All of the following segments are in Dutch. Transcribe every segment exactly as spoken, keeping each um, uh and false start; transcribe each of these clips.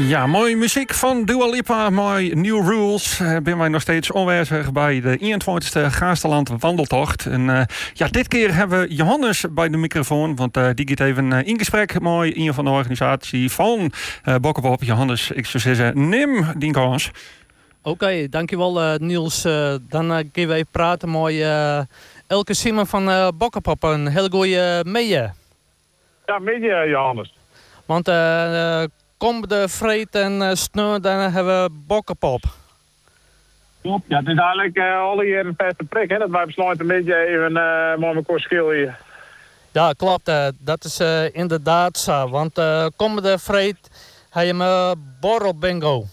Ja, mooie muziek van Dua Lipa, mooi New Rules. Uh, ben wij nog steeds aanwezig bij de eenentwintigste Gaasterland wandeltocht. En uh, ja, dit keer hebben we Johannes bij de microfoon, want uh, die gaat even uh, in gesprek. Mooi, een van de organisatie van uh, Bokkepop. Johannes, ik zou zeggen, neem die kans. Oké, okay, dankjewel uh, Niels. Uh, dan uh, gaan we even praten met uh, Elke Simon van uh, Bokkepop. Een heel goede uh, media. Ja, media Johannes. Want uh, uh, kom de vreet en uh, sneu, dan hebben we Bokkepop. Klopt, ja, het is eigenlijk uh, alle jaren een beste prik, hè, dat wij besluiten een beetje even uh, met elkaar schillen hier. Ja, klopt. Uh, dat is uh, inderdaad zo. Want uh, kom de vreet, heb je me borrel bingo.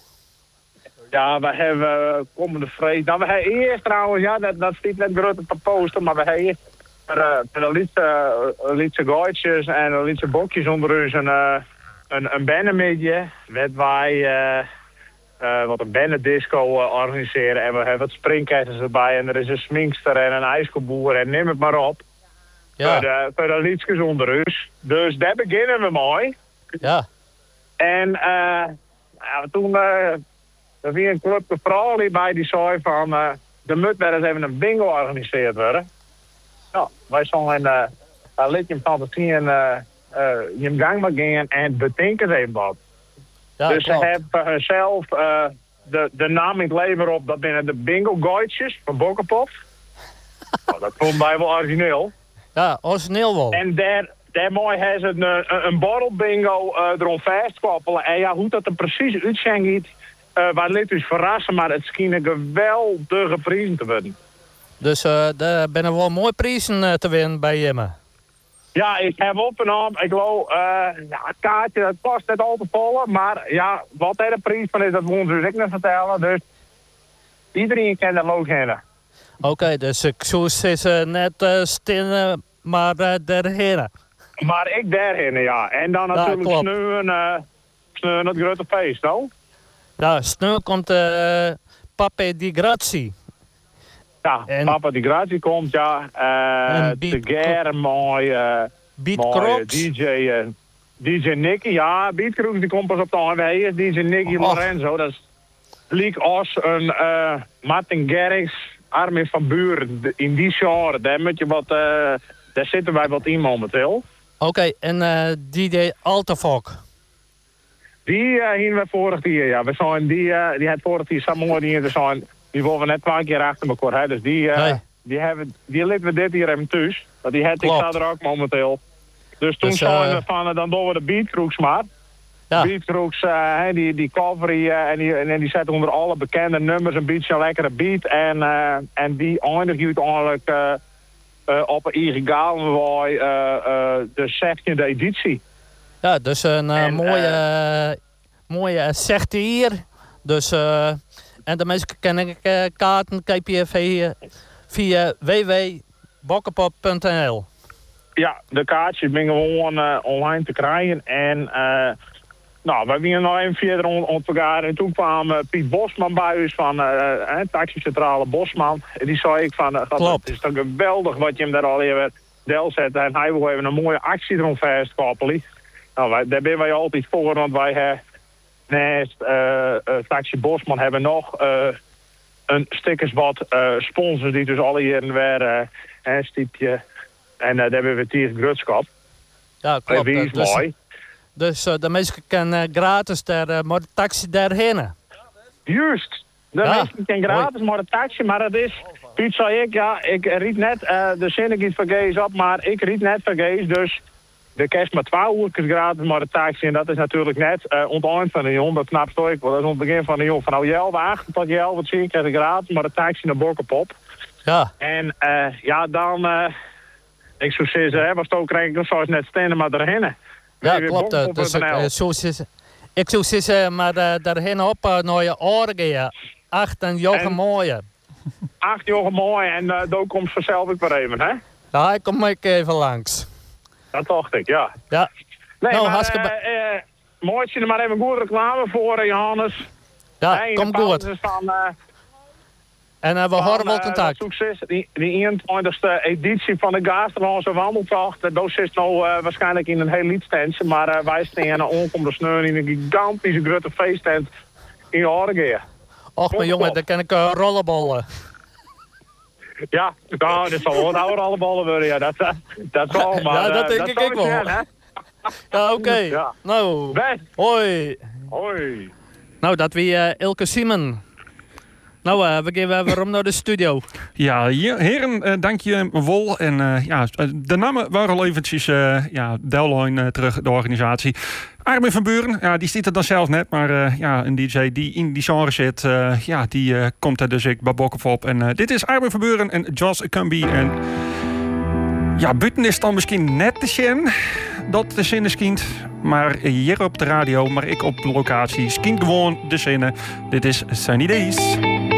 Ja, we hebben uh, komende vrees. Nou, we hebben eerst trouwens, ja, dat, dat staat net groot op de poster, maar we hebben eerst er, uh, een liedje, uh, liedje gooitjes en een liedje bokjes onder ons een, uh, een, een bannenmidje. Waar wij uh, uh, wat een bannendisco uh, organiseren en we hebben wat springketters erbij en er is een sminkster en een ijskoboer en neem het maar op. Ja. Voor de, voor de liedjes onder ons. Dus daar beginnen we mooi. Ja. En uh, ja, toen... Uh, Er was een club de vrouw bij die zei van... Uh, er moet wel eens even een bingo georganiseerd worden. Nou, wij zijn uh, een liedje van te zien... Uh, uh, in gang maar gaan en bedenken ze even wat. Ja, dus klopt. ze hebben zelf uh, de, de naam in het leven op... dat binnen de bingo guides van Bokkepop. Nou, dat vond wij wel origineel. Ja, origineel wel. En daar... Daarmee hebben ze een, een, een borrel bingo uh, erom vastkoppelen. En ja, hoe dat er precies uitziet... Uh, wij lieten ons verrassen, maar het schijnen geweldige prijzen te worden. Dus uh, er zijn wel mooie prijzen uh, te winnen bij Jemme. Ja, ik heb opgenomen. Ik geloof, uh, ja, het kaartje dat kost net al te vol. Maar ja, wat er de prijs van is, dat moeten ze dus ik niet vertellen. Dus iedereen kan dat ook kennen. Oké, okay, dus ik zou zeggen net uh, stinnen, maar uh, daarheen. Maar ik daarheen, ja. En dan natuurlijk ja, sneeuwen, uh, sneeuwen het grote feest, no? Ja, snel komt uh, Pape di Grazie. Ja, en Papa di Grazie komt, ja. Uh, de Ger, mooi, uh, mooi D J, uh, D J Nicky. Ja, Beat Crooks die komt pas op de A W. D J Nicky oh. Lorenzo, dat is Liek Os, een uh, Martin Garrix, Armin van Buren. In die genre, daar moet je wat, uh, daar zitten wij wat in momenteel. Oké, okay, en uh, D J Altafok. Die uh, hier we vorig jaar, ja. We zijn die, uh, die had vorig jaar samen die er zijn. Die wilden we net twee keer achter elkaar, hè. Dus die, uh, hey. die hebben, die lieten we dit hier even thuis. Want die had ik sta er ook momenteel. Dus toen dus, zijn uh... we van, uh, dan doen we de Beat Crooks maar. Ja. Beat Crooks, uh, die, die cover uh, en, die, en die zetten onder alle bekende nummers een beetje een lekkere beat. En, uh, en die eindigt uiteindelijk uh, uh, op een eigen galenwaai, uh, uh, de zestiende editie. Ja, dus een uh, en, mooie, uh, mooie zegt hier. Dus, uh, en de mensen kunnen uh, kaarten kijken via, via w w w punt bokkepop punt n l. Ja, de kaartjes ben gewoon uh, online te krijgen. En uh, nou, we gingen nog even verder op elkaar. En toen kwam uh, Piet Bosman bij ons van uh, uh, taxicentrale Bosman. En die zei ik van, uh, Klopt. Het is toch geweldig wat je hem daar al even deel zet. En hij wil even een mooie actie erom vastkoppelen. Nou, wij, daar ben wij altijd voor, want wij hebben naast uh, uh, Taxi Bosman hebben nog uh, een stickersbad uh, sponsor die dus alle jaren weer uh, een stiepje. En uh, daar hebben we Tier Grutskap. Ja, klopt. Uh, is dus mooi. dus uh, de mensen kunnen uh, gratis daar, uh, maar de taxi daarheen. Juist. De ja. mensen kunnen gratis maar de taxi, maar dat is... Piet zei ik, ja, ik riet net uh, de zinnigheid van Gees op, maar ik riet net van Gees, dus... De kerst maar twee uur gratis, maar de taxi, en dat is natuurlijk net uh, onteindelijk van de jong. Dat snap ik wel. Dat is aan het begin van de jong. Van nou, Jel, wacht tot Jel, wat zie je, krijg je gratis, maar de taxi naar Bokkepop. Ja. En uh, ja, dan, uh, ik zou zeggen, hè, was het ook krijg ik zoals net stenen, maar daarheen. Ja, klopt. Uh, dus, uh, zo is, ik zou zeggen, maar uh, daarheen op uh, naar je oren acht en Jochem Mooie. Acht Jochem Mooie, en uh, daar komt vanzelf ook weer even, hè? Ja, ik kom ik even langs. Dat dacht ik, ja. Ja. Nee, nou, maar hartstikke... Uh, uh, mooi je er maar even goed reclame voor, Johannes. Ja, hey, kom goed. Van, uh, En uh, we van, horen wel uh, contact. Succes, die, die eenentwintigste editie van de Gasterlandse wandeltocht. Dat is nou uh, waarschijnlijk in een heel liedstand. Maar uh, wij staan onkomende sneur in een gigantische grote feesttent in Oregon. Och, mijn jongen, daar kan ik uh, rollenbollen. Ja, nou, dat zal wel een oude rollenbollen worden. Ja, dat, uh, dat zal maar. Ja, dat denk uh, ik dat ook wel. Zijn, hè? Ja, oké. Okay. Ja. Nou, Best. hoi. Hoi. Nou, dat wie uh, Ilke Simon. Nou, uh, we gaan weer om naar de studio. Ja, heren, uh, dank je wel. En uh, ja, de namen waren al eventjes uh, ja, deadline uh, terug, de organisatie. Armin van Buuren, ja, die ziet het dan zelf net, maar uh, ja, een D J die in die genre zit, uh, ja, die uh, komt er dus ik bij Bokken op. En uh, dit is Armin van Buuren en Joss Cumby. En ja, Butten is dan misschien net de zin dat de zin is kind, maar hier op de radio, maar ik op de locatie, skint gewoon de zinnen. Dit is Sunny Days.